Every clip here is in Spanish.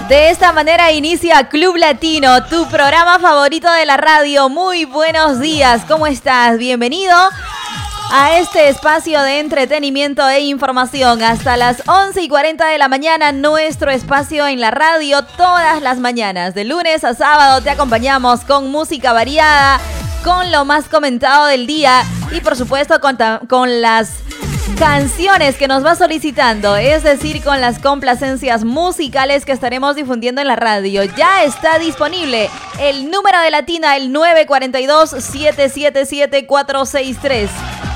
De esta manera inicia Club Latino, tu programa favorito de la radio. Muy buenos días, ¿cómo estás? Bienvenido a este espacio de entretenimiento e información. Hasta las 11:40 de la mañana, nuestro espacio en la radio todas las mañanas. De lunes a sábado te acompañamos con música variada, con lo más comentado del día y por supuesto con las canciones que nos va solicitando, es decir, con las complacencias musicales que estaremos difundiendo en la radio. Ya está disponible el número de Latina, el 942-777-463.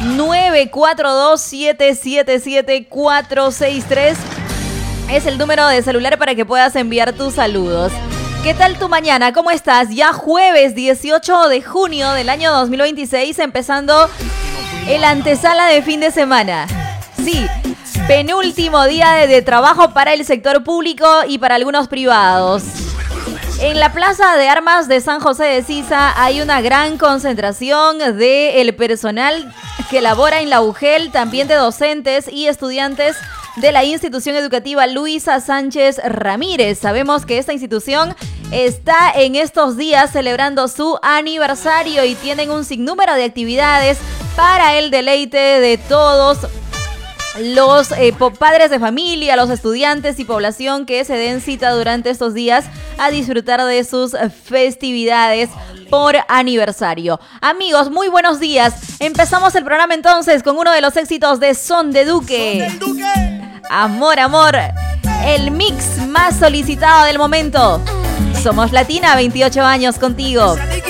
942-777-463 es el número de celular para que puedas enviar tus saludos. ¿Qué tal tu mañana? ¿Cómo estás? Ya jueves 18 de junio del año 2026, empezando el antesala de fin de semana. Sí, penúltimo día de trabajo para el sector público y para algunos privados. En la Plaza de Armas de San José de Sisa hay una gran concentración del personal que labora en la UGEL, también de docentes y estudiantes de la institución educativa Luisa Sánchez Ramírez. Sabemos que esta institución está en estos días celebrando su aniversario y tienen un sinnúmero de actividades para el deleite de todos los padres de familia, los estudiantes y población que se den cita durante estos días a disfrutar de sus festividades por aniversario. Amigos, muy buenos días. Empezamos el programa entonces con uno de los éxitos de Son de Duque. Amor, amor, el mix más solicitado del momento. Somos Latina, 28 años contigo.